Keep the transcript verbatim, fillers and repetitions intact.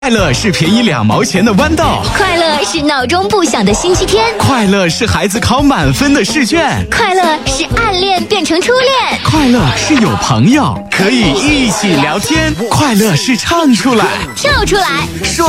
快乐是便宜两毛钱的豌豆， 快乐是闹钟不响的星期天， 快乐是孩子考满分的试卷， 快乐是暗恋变成初恋， 快乐是有朋友可以一起聊天，快乐是唱出来、 跳出来、 说